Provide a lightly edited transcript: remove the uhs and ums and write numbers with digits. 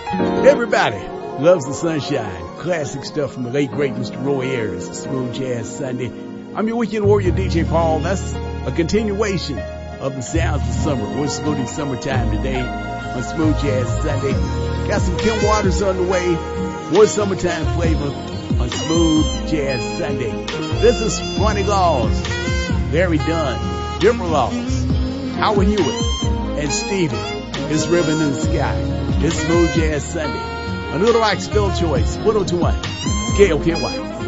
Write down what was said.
Everybody loves the sunshine. Classic stuff from the late great Mr. Roy Ayers. Smooth Jazz Sunday. I'm your weekend warrior, DJ Paul. That's a continuation of the sounds of summer. We're saluting summertime today on Smooth Jazz Sunday. Got some Kim Waters on the way. More summertime flavor on Smooth Jazz Sunday. This is Ronnie Laws, Larry Dunn, Deborah Laws, Howard Hewitt, and Stevie. It's Ribbon in the Sky. It's Smooth Jazz Sunday. A Little Rock Spill Choice, 102.1. Scale Kid White.